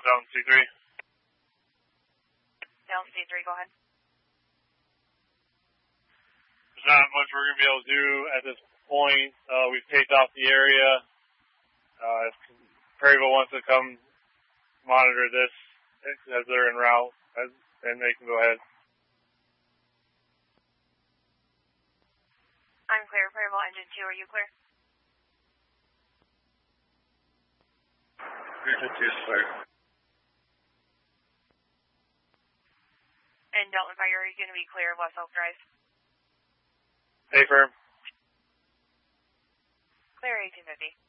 Down C3. Down C3, go ahead. There's not much we're going to be able to do at this point. We've taped off the area. If Perryville wants to come monitor this as they're en route, then they can go ahead. I'm clear. Perryville Engine 2, are you clear? Engine 2 is clear. And Delta Fire, are you going to be clear of West Oak Drive? Stay firm. Clear 1850.